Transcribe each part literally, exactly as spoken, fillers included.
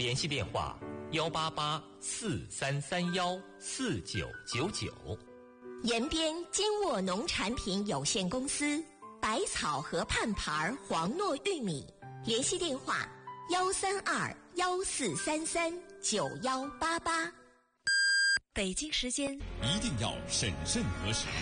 联系电话幺八八四三三幺四九九九。 延边金沃农产品有限公司百草河畔牌黄糯玉米，联系电话幺三二幺四三三九幺八八。 北京时间一定要审慎核实。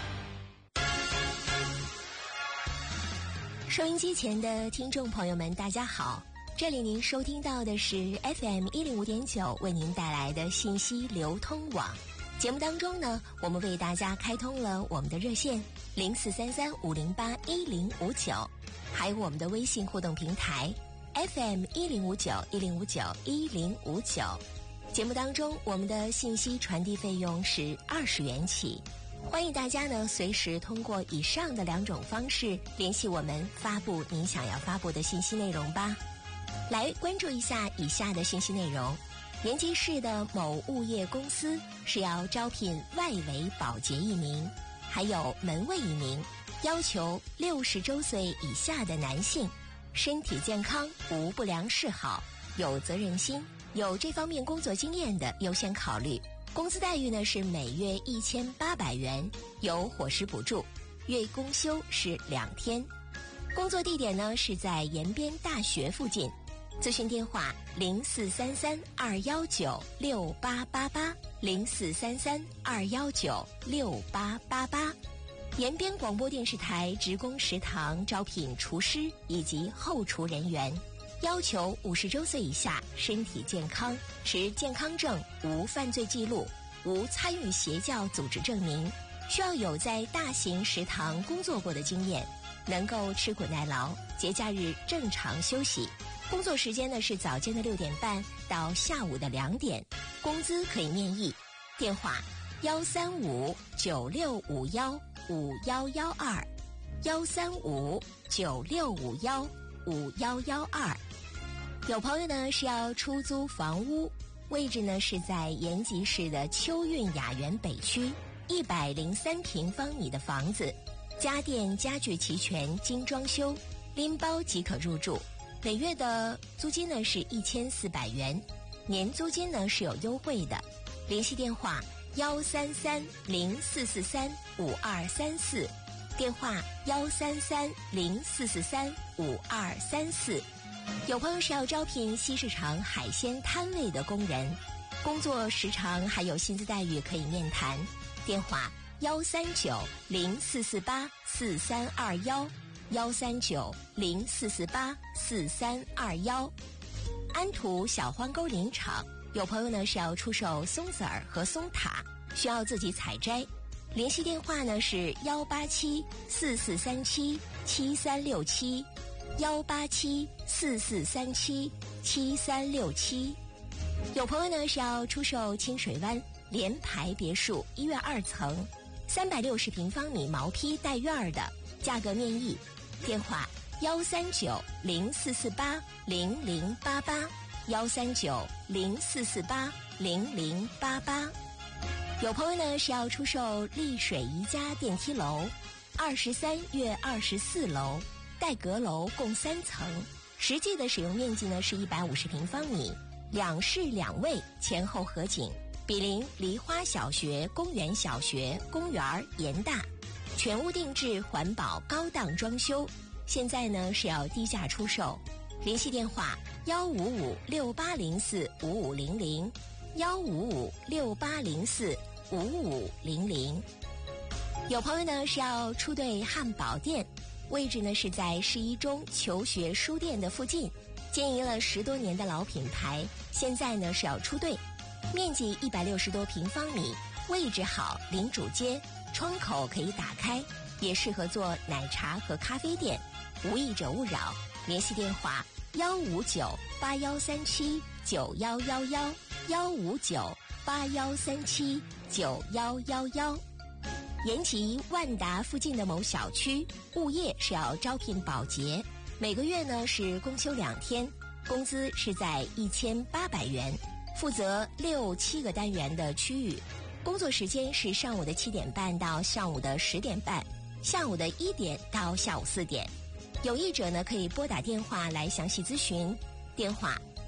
收音机前的听众朋友们，大家好，这里您收听到的是 F M 一零五点九为您带来的信息流通网。节目当中呢，我们为大家开通了我们的热线零四三三五零八一零五九，还有我们的微信互动平台 F M 一零五九一零五九一零五九。节目当中，我们的信息传递费用是二十元起。欢迎大家呢随时通过以上的两种方式联系我们，发布您想要发布的信息内容吧。来关注一下以下的信息内容。延吉市的某物业公司是要招聘外围保洁一名，还有门卫一名，要求六十周岁以下的男性，身体健康，无不良嗜好，有责任心，有这方面工作经验的优先考虑。工资待遇呢是每月一千八百元，有伙食补助，月公休是两天。工作地点呢是在延边大学附近。咨询电话零四三三二幺九六八八八零四三三二幺九六八八八。延边广播电视台职工食堂招聘厨师以及后厨人员，要求五十周岁以下，身体健康，持健康证，无犯罪记录，无参与邪教组织证明，需要有在大型食堂工作过的经验，能够吃苦耐劳，节假日正常休息。工作时间呢是早间的六点半到下午的两点，工资可以面议。电话幺三五九六五幺五幺幺二幺三五九六五幺五幺幺二。有朋友呢是要出租房屋，位置呢是在延吉市的秋韵雅园北区一百零三平方米的房子，家电家具齐全，精装修，拎包即可入住。每月的租金呢是一千四百元，年租金呢是有优惠的。联系电话幺三三零四四三五二三四，电话幺三三零四四三五二三四。有朋友是要招聘西市场海鲜摊位的工人，工作时长还有薪资待遇可以面谈。电话幺三九零四四八四三二幺。幺三九零四四八四三二幺。安图小欢沟林场有朋友呢是要出售松子儿和松塔，需要自己采摘。联系电话呢是幺八七四四三七七三六七幺八七四四三七七三六七。有朋友呢是要出售清水湾联排别墅一院二层三百六十平方米毛坯带院的，价格面议。电话幺三九零四四八零零八八幺三九零四四八零零八八。有朋友呢是要出售丽水宜家电梯楼二十三月二十四楼带阁楼，共三层，实际的使用面积呢是一百五十平方米，两室两卫，前后合景，毗邻梨花小学、公园小学、公园严大，全屋定制，环保高档装修，现在呢是要低价出售。联系电话幺五五六八零四五五零零幺五五六八零四五五零零。有朋友呢是要出对汉堡店，位置呢是在市一中求学书店的附近，经营了十多年的老品牌，现在呢是要出队，面积一百六十多平方米，位置好，临主街，窗口可以打开，也适合做奶茶和咖啡店，无益者勿扰。联系电话幺五九八幺三七九幺幺幺幺五九八幺三七九幺幺幺。延吉万达附近的某小区物业是要招聘保洁，每个月呢是公休两天，工资是在一千八百元，负责六七个单元的区域，工作时间是上午的七点半到上午的十点半，下午的一点到下午四点。有意者呢可以拨打电话来详细咨询，电话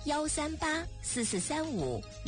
幺三八四四三五